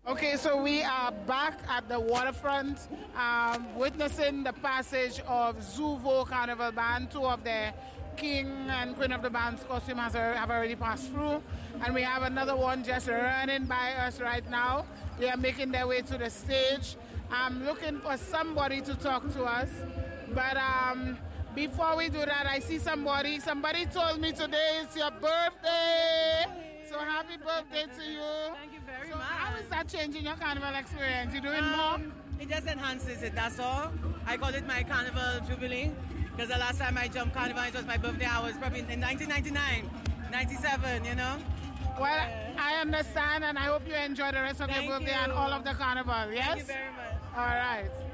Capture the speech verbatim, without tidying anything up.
Okay, so we are back at the waterfront, um, witnessing the passage of Zuvo Carnival Band. Two of the King and Queen of the Band's costume has a, have already passed through, and we have another one just running by us right now. They are making their way to the stage. I'm looking for somebody to talk to us, but um, before we do that, I see somebody. Somebody told me today is your birthday. So happy birthday to you. Thank you very so much. How is that changing your carnival experience? You doing um, more? It just enhances it, that's all. I call it my carnival jubilee because the last time I jumped carnival, it was my birthday. I was probably in nineteen ninety-nine, ninety-seven, you know. Well, uh, I understand, and I hope you enjoy the rest of your birthday you. and all of the carnival, yes? Thank you very much. All right.